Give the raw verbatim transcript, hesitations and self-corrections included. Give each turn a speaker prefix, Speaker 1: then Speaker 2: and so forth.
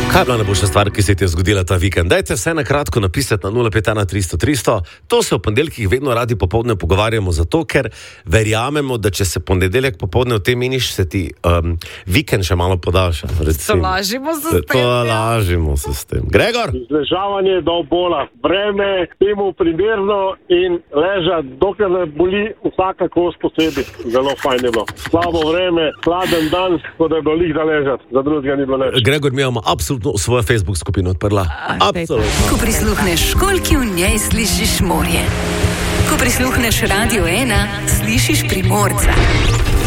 Speaker 1: Kaj je bila najboljša stvar, ki se ti je zgodila ta vikend? Dajte vse na kratko napisati na nula pet ena tristo tristo. To se v ponedeljkih vedno radi popoldne pogovarjamo zato, ker verjamemo, da če se ponedeljek popoldne o tem meniš, se ti um, vikend še malo podaljša.
Speaker 2: To lažimo se s tem.
Speaker 1: To lažimo se s tem. Gregor?
Speaker 3: Izležavanje do bola. Vreme temu primerno in ležati, dokler ne boli vsaka kost posebej. Zelo fajn je bilo. Slabo vreme, hladen dan, tako da je bilo lih da ležati. Za drugega ni bilo ležati.
Speaker 1: Gregor, mi imamo absolutno svojo Facebook skupino odprla. Absolutno.
Speaker 4: Ko prisluhneš školjki, v njej slišiš morje. Ko prisluhneš Radio ena, slišiš Primorca.